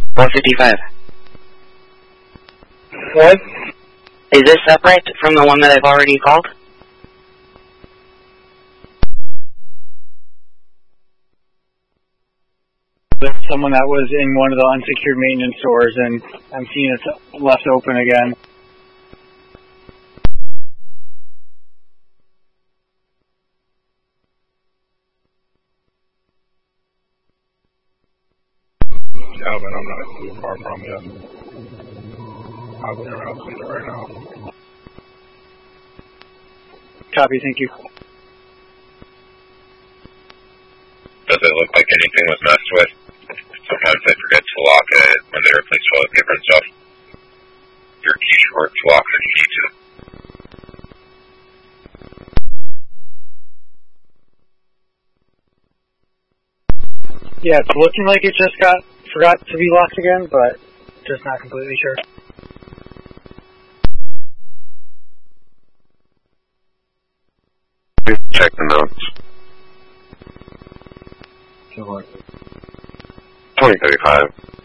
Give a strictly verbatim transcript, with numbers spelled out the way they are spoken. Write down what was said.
one fifty-five. What? Is this separate from the one that I've already called? There's someone that was in one of the unsecured maintenance stores, and I'm seeing it's left open again. Calvin, I'm not too far from you. I'll be around to you right now. Copy, thank you. Does it look like anything was messed with? Sometimes they forget to lock it when they replace toilet paper and stuff. Your key short to lock if you need to. Yeah, it's looking like it just got forgot to be locked again, but just not completely sure. Please check the notes. Sure. twenty thirty-five.